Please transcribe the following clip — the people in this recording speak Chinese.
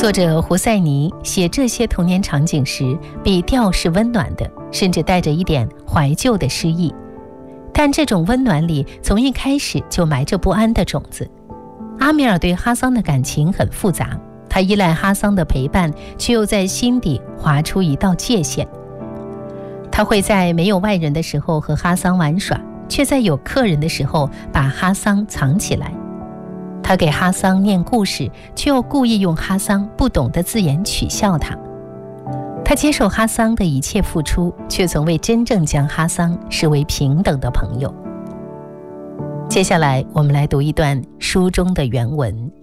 作者胡塞尼写这些童年场景时，笔调是温暖的，甚至带着一点怀旧的诗意。但这种温暖里从一开始就埋着不安的种子。阿米尔对哈桑的感情很复杂，他依赖哈桑的陪伴，却又在心底划出一道界限。他会在没有外人的时候和哈桑玩耍，却在有客人的时候把哈桑藏起来。他给哈桑念故事，却又故意用哈桑不懂的字眼取笑他。他接受哈桑的一切付出，却从未真正将哈桑视为平等的朋友。接下来我们来读一段书中的原文。